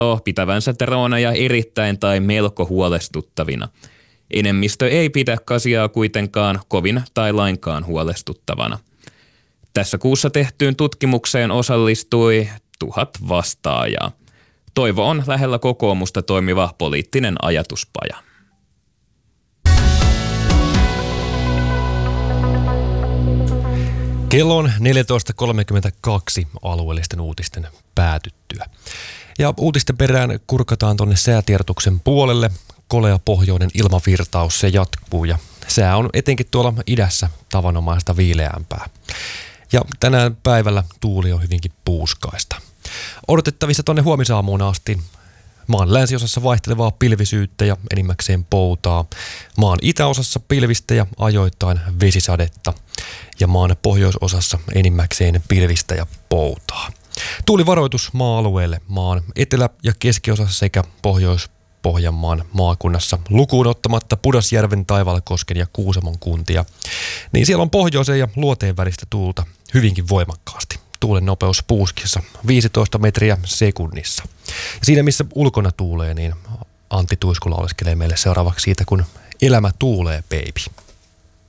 pitävänsä droneja erittäin tai melko huolestuttavina. Enemmistö ei pidä asiaa kuitenkaan kovin tai lainkaan huolestuttavana. Tässä kuussa tehtyyn tutkimukseen osallistui 1000 vastaajaa. Toivo on lähellä kokoomusta toimiva poliittinen ajatuspaja. Kello on 14.32 alueellisten uutisten päätyttyä. Ja uutisten perään kurkataan tuonne säätiedotuksen puolelle. Kolea pohjoinen ilmavirtaus, se jatkuu ja sää on etenkin tuolla idässä tavanomaista viileämpää. Ja tänään päivällä tuuli on hyvinkin puuskaista. Odotettavissa tuonne huomisaamuun asti maan länsiosassa vaihtelevaa pilvisyyttä ja enimmäkseen poutaa. Maan itäosassa pilvistä ja ajoittain vesisadetta. Ja maan pohjoisosassa enimmäkseen pilvistä ja poutaa. Tuulivaroitus maa-alueelle maan etelä- ja keskiosassa sekä Pohjois-Pohjanmaan maakunnassa lukuun ottamatta Pudasjärven, Taivalkosken ja Kuusamon kuntia. Niin siellä on pohjoiseen ja luoteen välistä tuulta hyvinkin voimakkaasti. Tuulen nopeus puuskissa 15 metriä sekunnissa. Ja siinä missä ulkona tuulee, niin Antti Tuiskula oleskelee meille seuraavaksi siitä, kun elämä tuulee, baby.